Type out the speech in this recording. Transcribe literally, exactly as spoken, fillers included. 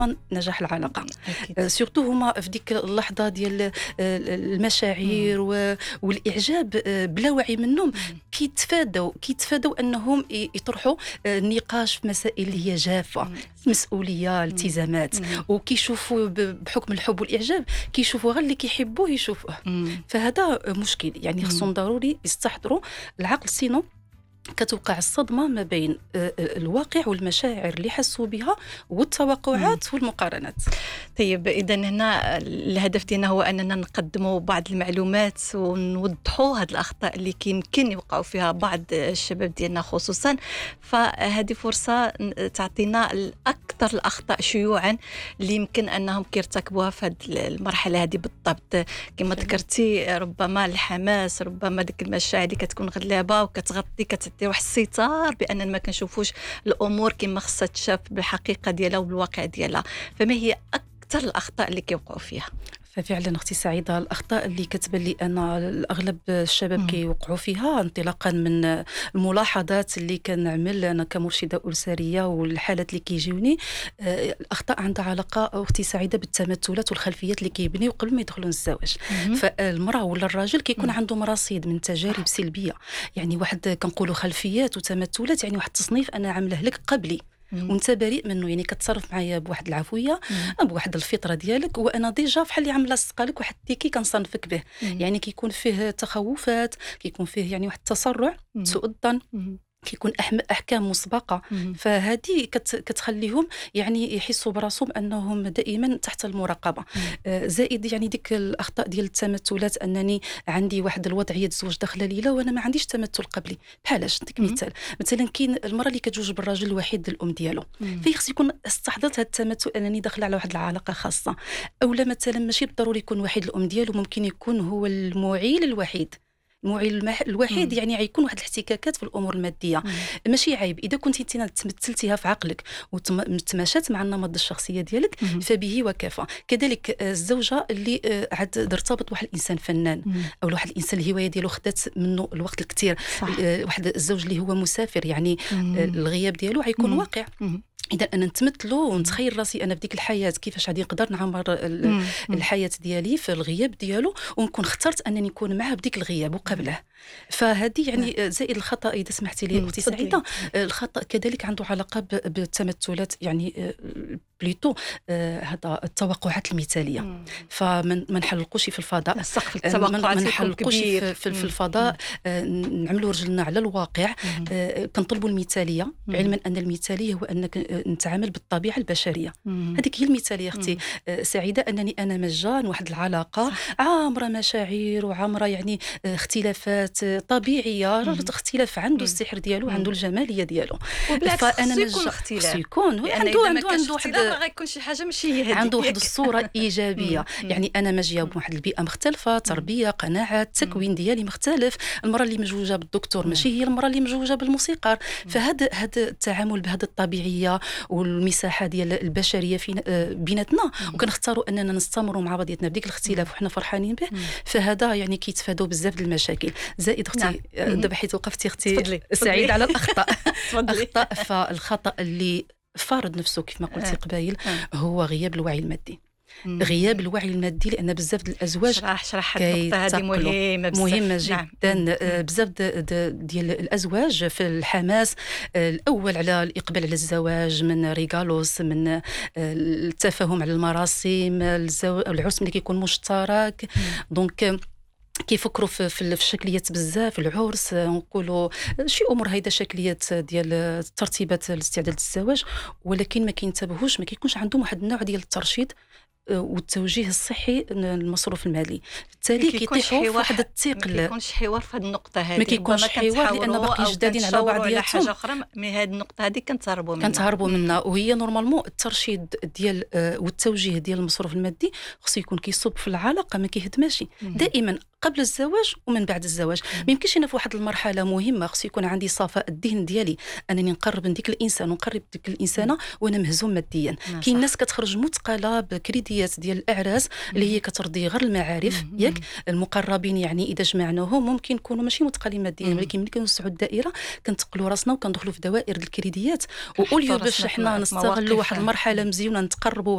نجاح العلاقه. أكيد. سورتو هما في ديك اللحظه ديال آه، المشاعر و- والاعجاب، آه، بلا وعي منهم كيتفادوا كيتفادوا انهم ي- يطرحوا آه، النقاش في مسائل اللي هي جافه، مسؤوليه، التزامات، مم. وكيشوفوا ب- بحكم الحب والاعجاب كيشوفوا غير اللي كيحبوه يشوفوه. مم. فهذا مشكل، يعني خصهم ضروري يستحضروا العقل، سينو كتوقع الصدمة ما بين آه، آه، الواقع والمشاعر اللي حسوا بها والتوقعات والمقارنات. طيب اذا هنا الهدف ديالنا هو اننا نقدموا بعض المعلومات ونوضحوا هذه الاخطاء اللي يمكن يوقعوا فيها بعض الشباب ديالنا خصوصا، فهذه فرصه تعطينا اكثر الاخطاء شيوعا اللي يمكن انهم كيرتكبوها في هذه المرحله هذه بالضبط. كما ذكرتي ربما الحماس، ربما ديك المشاعر اللي كتكون غلابه وكتغطي كتعطي واحد الستار بان ما كنشوفوش الامور كما خصها تشاف بالحقيقه ديالها وبالواقع ديالها. فما هي اكثر الاخطاء اللي كيوقعوا فيها؟ ففعلا اختي سعيده، الاخطاء اللي كتبان لي انا اغلب الشباب كيوقعوا فيها انطلاقا من الملاحظات اللي كنعمل انا كمرشده اسريه والحالات اللي كيجيوني. آه، الاخطاء عندها علاقه اختي سعيده بالتمثلات والخلفيات اللي كيبنيو قبل ما يدخلوا للزواج. فالمراه ولا الراجل كيكون عندهم رصيد من تجارب سلبيه، يعني واحد كنقولوا خلفيات وتمثلات، يعني واحد التصنيف انا عامله لك قبلي وانت بريء منه، يعني كتصرف معايا بواحد العفويه، بواحد الفطره ديالك، وانا ديجا بحال اللي عامله لك واحد التيكي كنصنفك به. يعني كيكون فيه تخوفات، كيكون فيه يعني واحد التسرع، سوء الظن، كيكون احكام مسبقه. فهذه كت كتخليهم يعني يحسوا براسهم انهم دائما تحت المراقبه. آه زائد يعني ديك الاخطاء ديال التمثلات، انني عندي واحد الوضعيه زوج داخله ليله وانا ما عنديش تمثل قبلي. بحالاش نديك مثال، مثلا كاين المراه اللي كتزوج بالراجل الوحيد الام ديالو، فيخص يكون استحضرت هذا التمثل انني داخله على واحد العلاقه خاصه. اولا مثلا ماشي بالضروري يكون وحيد الام ديالو، ممكن يكون هو المعيل الوحيد المعيل المح... الوحيد. مم. يعني غيكون واحد الاحتكاكات في الامور الماديه. مم. ماشي عيب اذا كنتي انت تمثلتيها في عقلك وتماشات مع النمط الشخصيه ديالك، مم. فبه وكفى. كذلك الزوجه اللي عاد ارتبط واحد الانسان فنان، مم. او واحد الانسان الهوايه ديالو خدات منه الوقت الكثير، واحد الزوج اللي هو مسافر، يعني مم. الغياب ديالو غيكون مم. واقع. مم. اذا انا نتمثلو ونتخيل راسي انا في ديك الحياه كيفاش غادي نقدر نعمر الحياه ديالي في الغياب ديالو، ونكون اخترت انني نكون معاه بديك الغياب وقبله. فهذه يعني زائد الخطا اذا سمحتي لي اختي سعيده، الخطا كذلك عنده علاقه بالتمثلات، يعني بليتو هذا التوقعات المثاليه. فما نحلقوش في الفضاء، سقف التوقعات ما نحلقوش في, في, في الفضاء، نعملوا رجلنا على الواقع. كنطلبوا المثاليه، علما ان المثاليه هو انك نتعامل بالطبيعه البشريه. هذيك هي المثاليه اختي سعيده، انني انا مجان واحد العلاقه عامره مشاعر وعامره يعني اختلافات طبيعيه. راه الاختلاف عنده السحر ديالو، عنده الجماليه ديالو. فانا يكون اختلاف يكون عنده عنده عنده واحد غيكون شي حاجه ماشي هي هذيك، عنده واحد الصوره ايجابيه. يعني انا ماجيه بواحد البيئه مختلفه، تربيه، قناعات، التكوين ديالي مختلف. المراه اللي مزوجه بالدكتور ماشي هي المراه اللي مزوجه بالموسيقار. فهذا هذا التعامل بهذه الطبيعيه والمساحه ديال البشريه في بيناتنا، وكنختاروا اننا نستمروا مع بعضياتنا بديك الاختلاف وحنا فرحانين به. فهذا يعني كيتفادوا بزاف ديال المشاكل. زائد اختي دابا حيت وقفتي اختي سعيد على الاخطاء اخطاء فالخطا اللي فارض نفسه كيف ما قلتي قبايل هو غياب الوعي المادي. مم. غياب الوعي المادي، لان بزاف ديال الازواج شرح شرح النقطه هذه مهمه بزاف، مهمه جدا. نعم. بزاف ديال الازواج في الحماس الاول على الاقبال على الزواج، من ريغالوس، من التفاهم على المراسم، العرس اللي كيكون مشترك. دونك كيفكروا في في الشكليات بزاف، العرس نقولوا شي امور هيدا شكليات ديال ترتيبات الاستعداد للزواج، ولكن ما كينتبهوش، ما كيكونش عندهم واحد النوع ديال الترشيد والتوجيه الصحي المصروف المالي. بالتالي كيطيحوا في واحد الثقل. ما كيكونش حوار في هذه النقطه هذه، ما كيكونش حوار لان باقي جدادين على بعضياتهم. حاجه اخرى من هذه النقطه هذه كنتهربوا منها كنتهربوا منها وهي نورمالمون الترشيد ديال والتوجيه ديال المصروف المادي خصو يكون كيصب في العلاقه، ما كيهدماش دائما قبل الزواج ومن بعد الزواج. ما يمكنش انا في واحد المرحله مهمه خصو يكون عندي صفاء الذهن ديالي، انني نقرب من ديك الانسان ونقرب ديك الانسانه وانا مهزوم ماديا. كاين ناس كتخرج مثقله بكريديات ديال الاعراس اللي هي كترضي غير المعارف ياك المقربين، يعني اذا جمعناهم ممكن يكونوا ماشي مثقلين ماديا، ولكن ملي كنوسعوا الدائره كنتقلوا راسنا وكندخلوا في دوائر الكريديات، واوليو باش حنا نستغلوا واحد المرحله مزيونه نتقربوا